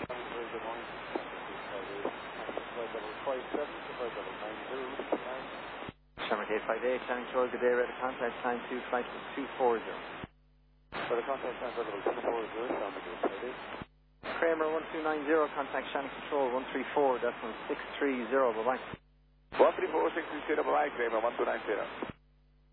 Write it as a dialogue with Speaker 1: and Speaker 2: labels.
Speaker 1: Very good morning. Flight level 57 to flight level 90.
Speaker 2: Shamrock 858, Channing Control, good day, ready contact, sign 2, flight 240.
Speaker 1: For the contact sign level 240, Shamrock 858.
Speaker 2: Kramer 1290, contact Shannon Control 134, decimal 630, bye-bye.
Speaker 1: 134, 630, bye-bye, Kramer 1290.